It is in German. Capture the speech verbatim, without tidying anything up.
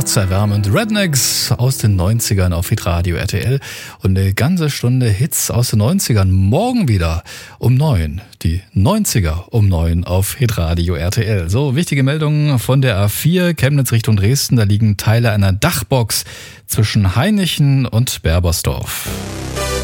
herzerwärmend. Rednecks aus den neunzigern auf Hitradio R T L und eine ganze Stunde Hits aus den neunzigern. Morgen wieder um neun. Die neunziger um neun auf Hitradio R T L. So, wichtige Meldungen von der A vier, Chemnitz Richtung Dresden. Da liegen Teile einer Dachbox zwischen Hainichen und Berbersdorf.